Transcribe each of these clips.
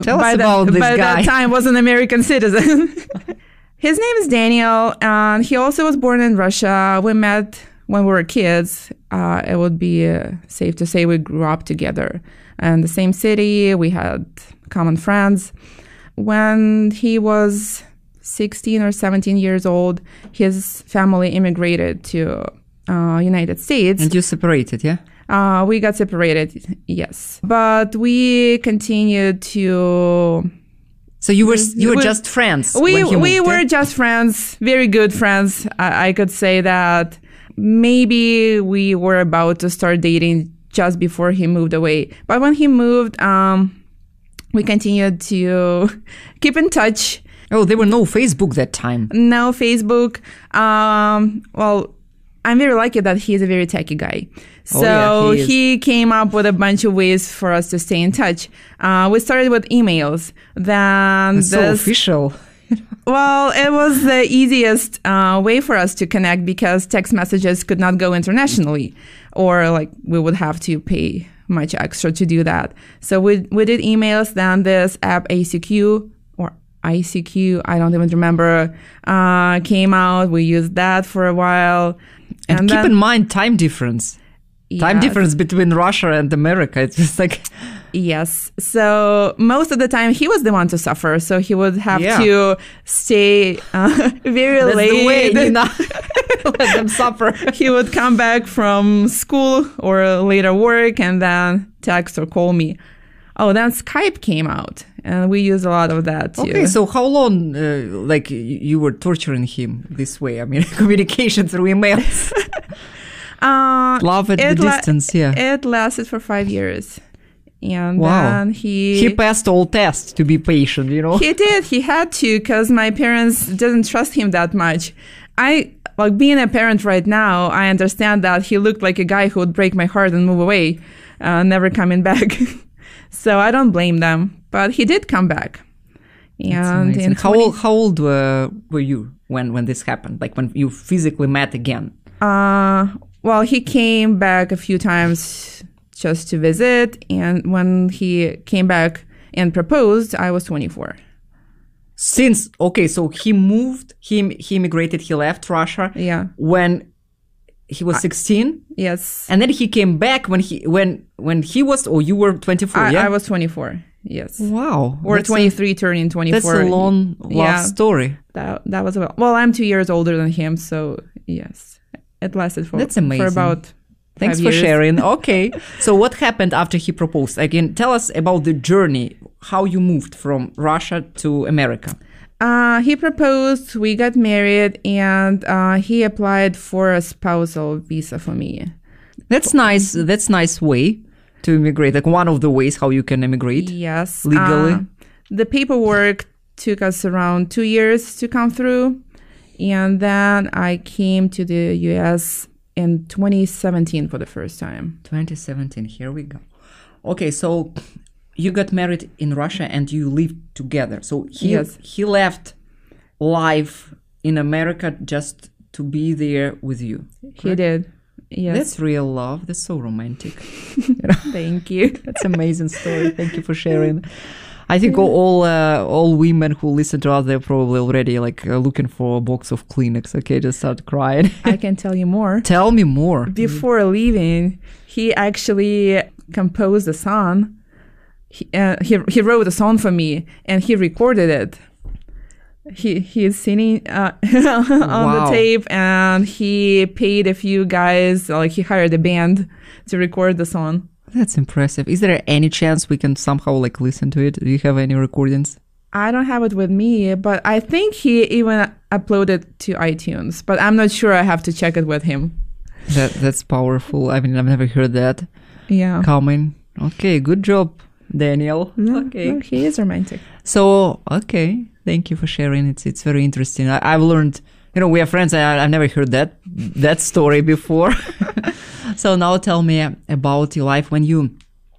Tell us about this by guy. that time was an American citizen. His name is Daniel, and he also was born in Russia. We met when we were kids. It would be safe to say we grew up together in the same city. We had common friends. When he was 16 or 17 years old, his family immigrated to United States. And you separated, yeah? We got separated, yes. But we continued to... So you were just friends when he moved, We were just friends, very good friends. I could say that maybe we were about to start dating just before he moved away. But when he moved, we continued to keep in touch. Oh, there were no Facebook that time. No Facebook. Well, I'm very lucky that he's a very techy guy. So he came up with a bunch of ways for us to stay in touch. We started with emails. Then so official. Well, it was the easiest way for us to connect because text messages could not go internationally, or like we would have to pay much extra to do that. So we did emails. Then this app ACQ or ICQ, I don't even remember, came out. We used that for a while. And keep in mind time difference. Time difference between Russia and America. It's just like... Yes. So most of the time he was the one to suffer. So he would have to stay very That's late. The way, Nina. Let them suffer. He would come back from school or later work and then text or call me. Oh, then Skype came out. And we use a lot of that too. Okay, so how long, you were torturing him this way? I mean, communication through emails. Love at the distance, yeah. It lasted for 5 years. And then he passed all tests to be patient, you know? He did. He had to because my parents didn't trust him that much. Like being a parent right now, I understand that he looked like a guy who would break my heart and move away, never coming back. So I don't blame them. But he did come back. And how old were you when this happened? Like when you physically met again? Well, he came back a few times just to visit. And when he came back and proposed, I was 24. So he moved, he immigrated, he left Russia. Yeah. When he was 16? Yes. And then he came back when he was, or you were 24, yeah? I was 24. Yes. Wow. Or 23 turning 24. That's a long love story. That was well, I'm 2 years older than him, so yes. It lasted for That's amazing. For about Thanks 5 for years. sharing. Okay. So what happened after he proposed? Again, tell us about the journey, how you moved from Russia to America. He proposed, we got married, and he applied for a spousal visa for me. That's nice. That's nice way to immigrate, like one of the ways how you can immigrate. Yes. Legally. The paperwork took us around 2 years to come through. And then I came to the U.S. in 2017 for the first time. 2017, here we go. Okay, so you got married in Russia and you lived together. So he left life in America just to be there with you. Correct? He did. Yes. That's real love. That's so romantic. Thank you. That's an amazing story. Thank you for sharing. I think all women who listen to us, they're probably already looking for a box of Kleenex. Okay, just start crying. I can tell you more. Tell me more. Before leaving, he actually composed a song. He wrote a song for me, and he recorded it. He is singing on the tape, and he paid a few guys, he hired a band to record the song. That's impressive. Is there any chance we can somehow listen to it? Do you have any recordings? I don't have it with me, but I think he even uploaded to iTunes, but I'm not sure. I have to check it with him. That's powerful. I mean, I've never heard that. Yeah. Coming. Okay, good job, Daniel. No, okay. No, he is romantic. So, okay. Thank you for sharing. It's very interesting. I've learned, we are friends. I've never heard that story before. So now tell me about your life when you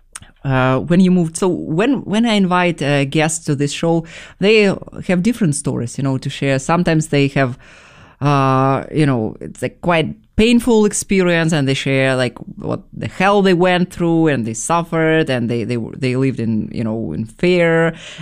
moved. So when I invite guests to this show, they have different stories, to share. Sometimes they have it's a quite painful experience, and they share like what the hell they went through, and they suffered, and they lived in in fear.